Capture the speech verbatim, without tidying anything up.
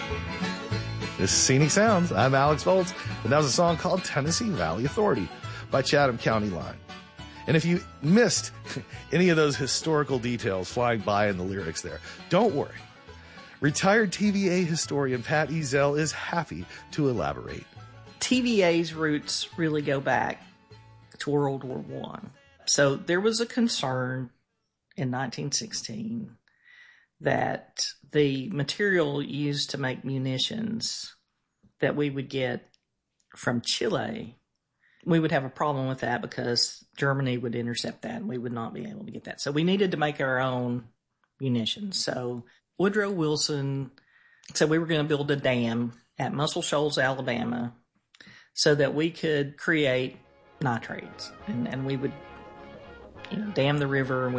This is Scenic Sounds. I'm Alex Volz, and that was a song called Tennessee Valley Authority by Chatham County Line. And if you missed any of those historical details flying by in the lyrics there, don't worry. Retired T V A historian Pat Eazell is happy to elaborate. T V A's roots really go back to World War One. So there was a concern in nineteen sixteen that the material used to make munitions that we would get from Chile, we would have a problem with that because Germany would intercept that and we would not be able to get that. So we needed to make our own munitions. So Woodrow Wilson said we were going to build a dam at Muscle Shoals, Alabama, so that we could create nitrates. And, and we would, you know, dam the river and we